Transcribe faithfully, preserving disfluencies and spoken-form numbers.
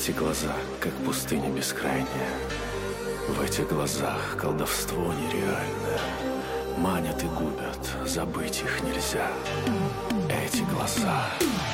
Эти глаза, как пустыня бескрайняя. В этих глазах колдовство нереальное. Манят и губят, забыть их нельзя. Эти глаза...